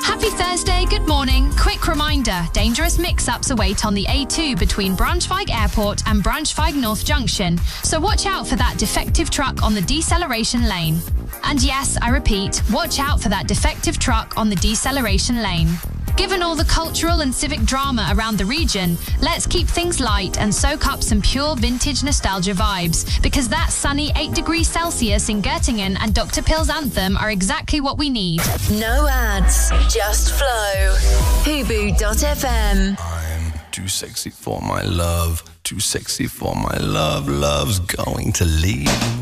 Happy Thursday, good morning. Quick reminder, dangerous mix-ups await on the A2 between Braunschweig Airport and Braunschweig North Junction, so watch out for that defective truck on the deceleration lane. And yes, I repeat, watch out for that defective truck on the deceleration lane. Given all the cultural and civic drama around the region, let's keep things light and soak up some pure vintage nostalgia vibes, because that sunny 8 degrees Celsius in Göttingen and Dr. Pill's anthem are exactly what we need. No ads, just flow. Hubu.fm. I'm too sexy for my love, too sexy for my love, love's going to leave me.